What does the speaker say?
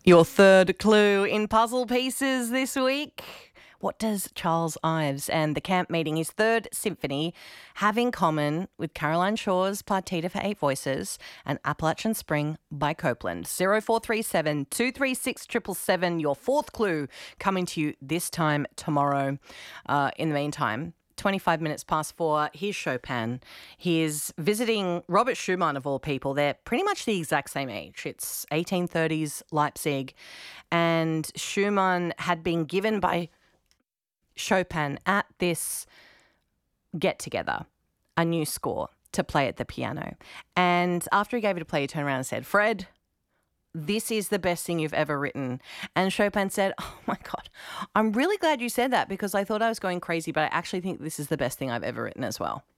Your third clue in puzzle pieces this week. What does Charles Ives and the camp meeting, his third symphony, have in common with Caroline Shaw's Partita for Eight Voices and Appalachian Spring by Copeland? 0437 236 777, your fourth clue coming to you this time tomorrow. In the meantime, 25 minutes past 4, here's Chopin. He is visiting Robert Schumann, of all people. They're pretty much the exact same age. It's 1830s Leipzig. And Schumann had been given by Chopin at this get-together a new score to play at the piano. And after he gave it a play, he turned around and said, "Fred, this is the best thing you've ever written." And Chopin said, "Oh my God, I'm really glad you said that because I thought I was going crazy, but I actually think this is the best thing I've ever written as well."